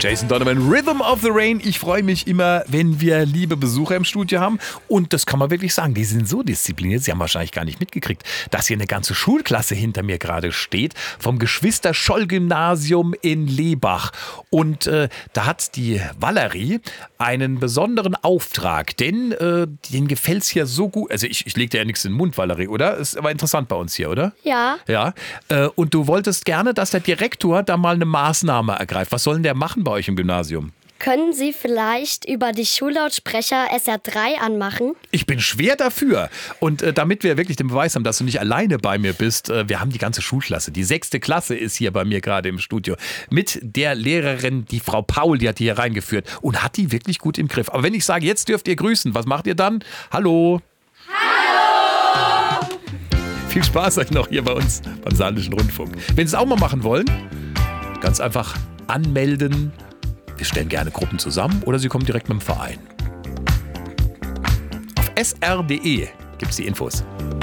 Jason Donovan, Rhythm of the Rain. Ich freue mich immer, wenn wir liebe Besucher im Studio haben. Und das kann man wirklich sagen, die sind so diszipliniert. Sie haben wahrscheinlich gar nicht mitgekriegt, dass hier eine ganze Schulklasse hinter mir gerade steht. Vom Geschwister-Scholl-Gymnasium in Lebach. Und da hat die Valerie einen besonderen Auftrag. Denn denen gefällt es hier so gut. Also ich lege dir ja nichts in den Mund, Valerie, oder? Ist aber interessant bei uns hier, oder? Ja. Ja. Und du wolltest gerne, dass der Direktor da mal eine Maßnahme ergreift. Was soll denn der machen bei euch im Gymnasium? Können Sie vielleicht über die Schullautsprecher SR3 anmachen? Ich bin schwer dafür. Und damit wir wirklich den Beweis haben, dass du nicht alleine bei mir bist, wir haben die ganze Schulklasse. Die 6. Klasse ist hier bei mir gerade im Studio. Mit der Lehrerin, die Frau Paul, die hat die hier reingeführt und hat die wirklich gut im Griff. Aber wenn ich sage, jetzt dürft ihr grüßen, was macht ihr dann? Hallo? Hallo! Viel Spaß euch noch hier bei uns beim Saarländischen Rundfunk. Wenn Sie es auch mal machen wollen, ganz einfach anmelden. Wir stellen gerne Gruppen zusammen oder Sie kommen direkt mit dem Verein. Auf sr.de gibt es die Infos.